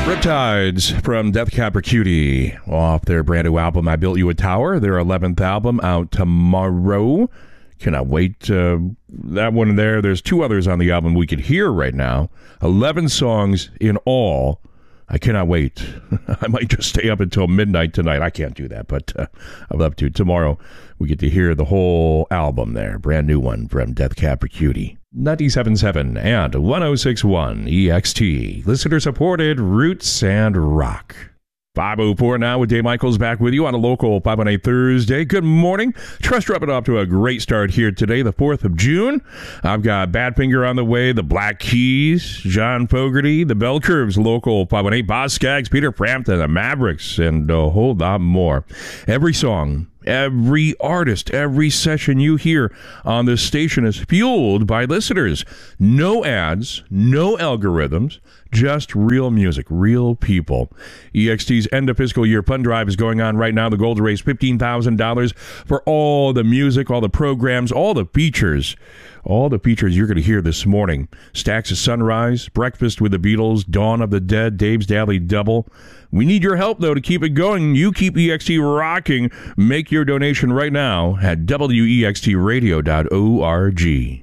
Riptides from Death Cab for Cutie off their brand new album, I Built You a Tower, their 11th album out tomorrow. Cannot wait. That one there, there's two others on the album we could hear right now. 11 songs in all. I cannot wait. I might just stay up until midnight tonight. I can't do that, but I'd love to. Tomorrow, we get to hear the whole album there. Brand new one from Death Cab for Cutie. 97.7 and 106.1 EXT. Listener-supported Roots and Rock. 5:04 now with Dave Michaels back with you on a local 518 Thursday. Good morning. Trust you're up and off to a great start here today, the 4th of June. I've got Badfinger on the way, the Black Keys, John Fogerty, the Bell Curves, local 518, Boz Scaggs, Peter Frampton, the Mavericks, and a whole lot more. Every song, every artist, every session you hear on this station is fueled by listeners. No ads, no algorithms, just real music, real people. EXT's end of fiscal year fund drive is going on right now. The goal to raise $15,000 for all the music, all the programs, all the features you're going to hear this morning. Stacks of Sunrise, Breakfast with the Beatles, Dawn of the Dead, Dave's Daily Double. We need your help, though, to keep it going. You keep EXT rocking. Make your donation right now at wextradio.org.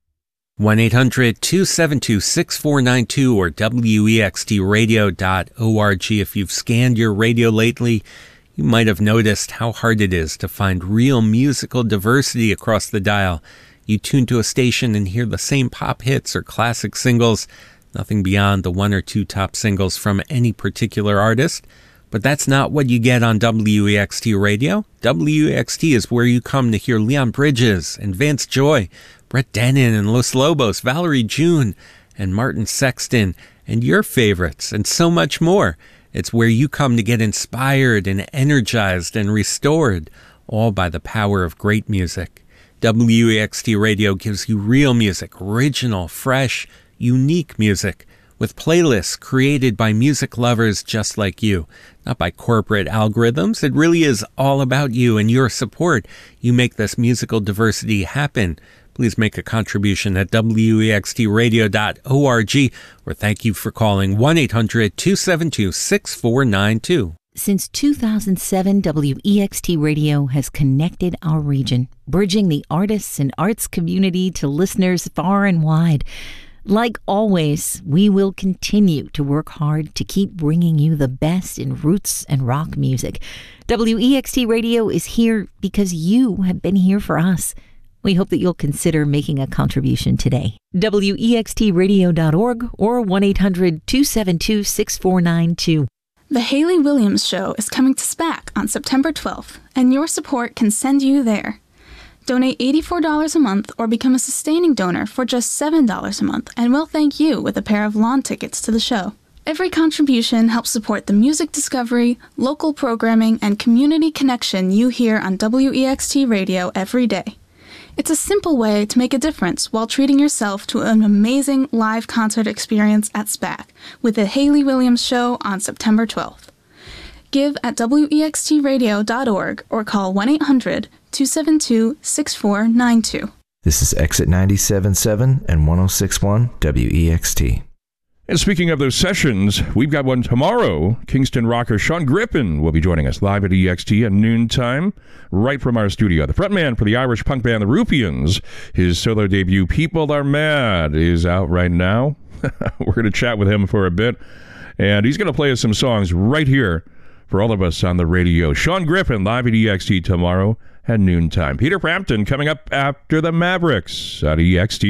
1-800-272-6492 or wextradio.org. If you've scanned your radio lately, you might have noticed how hard it is to find real musical diversity across the dial. You tune to a station and hear the same pop hits or classic singles, nothing beyond the one or two top singles from any particular artist. But that's not what you get on WEXT Radio. WEXT is where you come to hear Leon Bridges and Vance Joy, Brett Dennen and Los Lobos, Valerie June and Martin Sexton, and your favorites, and so much more. It's where you come to get inspired and energized and restored, all by the power of great music. WEXT Radio gives you real music, original, fresh, unique music, with playlists created by music lovers just like you, not by corporate algorithms. It really is all about you and your support. You make this musical diversity happen. Please make a contribution at wextradio.org, or thank you for calling 1-800-272-6492. Since 2007, WEXT Radio has connected our region, bridging the artists and arts community to listeners far and wide. Like always, we will continue to work hard to keep bringing you the best in roots and rock music. WEXT Radio is here because you have been here for us. We hope that you'll consider making a contribution today. WEXTradio.org or 1-800-272-6492. The Hayley Williams Show is coming to SPAC on September 12th, and your support can send you there. Donate $84 a month or become a sustaining donor for just $7 a month, and we'll thank you with a pair of lawn tickets to the show. Every contribution helps support the music discovery, local programming, and community connection you hear on WEXT Radio every day. It's a simple way to make a difference while treating yourself to an amazing live concert experience at SPAC with the Hayley Williams Show on September 12th. Give at wextradio.org or call 1-800-272-6492. This is Exit 97.7 and 106.1 WEXT. And speaking of those sessions, we've got one tomorrow. Kingston rocker Sean Griffin will be joining us live at EXT at noontime, right from our studio. The frontman for the Irish punk band The Ruffians, his solo debut, People Are Mad, is out right now. We're going to chat with him for a bit, and he's going to play us some songs right here for all of us on the radio. Sean Griffin live at EXT tomorrow at noontime. Peter Frampton coming up after the Mavericks at EXT.